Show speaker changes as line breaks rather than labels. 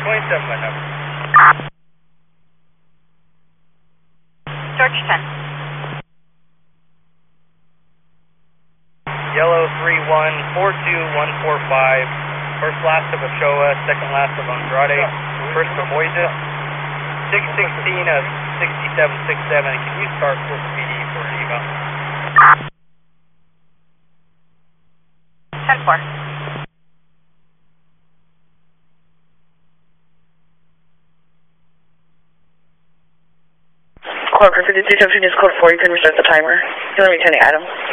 27 by number.
George 10.
Yellow 3142145. First last of Ochoa, second last of Andrade, first of Moises. 616 of 6767. Can you start full PD for an eval?
10-4.
Clover 53 is code 4. You can reset the timer. You're maintaining item.